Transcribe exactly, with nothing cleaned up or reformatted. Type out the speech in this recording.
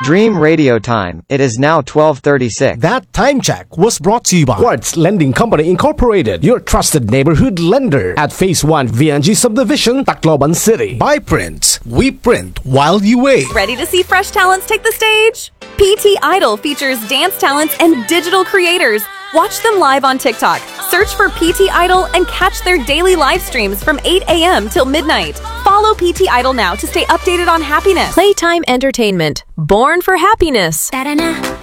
Dream Radio Time. It is now twelve thirty-six. That time check was brought to you by Quartz Lending Company Incorporated, your trusted neighborhood lender at Phase one V N G Subdivision, Tacloban City. By Prince, we print while you wait. Ready to see fresh talents take the stage? P T Idol features dance talents and digital creators. Watch them live on TikTok. Search for P T Idol and catch their daily live streams from eight a.m. till midnight. Follow P T Idol now to stay updated on happiness. Playtime Entertainment. Born for happiness. Ta-da-na.